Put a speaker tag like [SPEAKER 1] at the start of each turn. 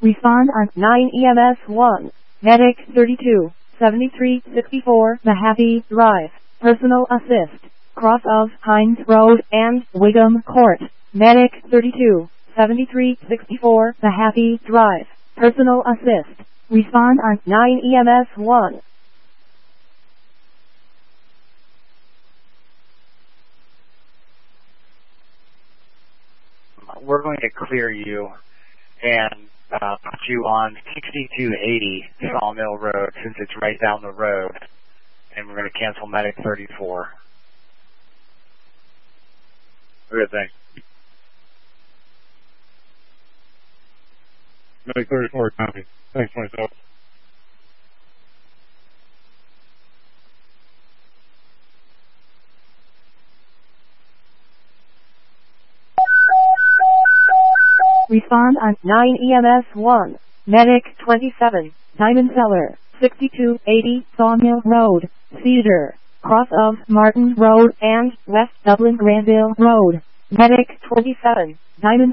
[SPEAKER 1] Respond on 9 EMS 1. Medic 32, 7364 Mahaffey Drive. Personal assist. Cross of Hines Road and Wigham Court. Medic 32, 7364 Mahaffey Drive. Personal assist. Respond on 9 EMS 1.
[SPEAKER 2] We're going to clear you and put you on 6280 Sawmill Road since it's right down the road. And we're going to cancel Medic 34.
[SPEAKER 3] Okay, thanks. Medic 34, copy. Thanks, myself.
[SPEAKER 1] Respond on 9 EMS 1. Medic 27, Diamond Cellar, 6280 Sawmill Road, Cedar, cross of Martin Road and West Dublin Granville Road. Medic 27, Diamond